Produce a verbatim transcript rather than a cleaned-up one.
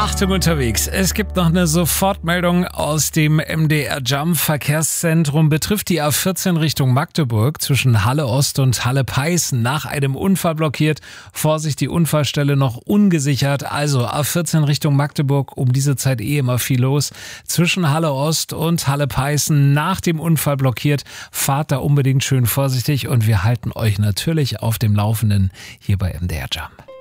Achtung unterwegs, es gibt noch eine Sofortmeldung aus dem M D R Jump Verkehrszentrum, betrifft die A vierzehn Richtung Magdeburg zwischen Halle Ost und Halle Peißen, nach einem Unfall blockiert. Vorsicht, die Unfallstelle noch ungesichert, also A vierzehn Richtung Magdeburg, um diese Zeit eh immer viel los. Zwischen Halle Ost und Halle Peißen nach dem Unfall blockiert. Fahrt da unbedingt schön vorsichtig und wir halten euch natürlich auf dem Laufenden hier bei M D R Jump.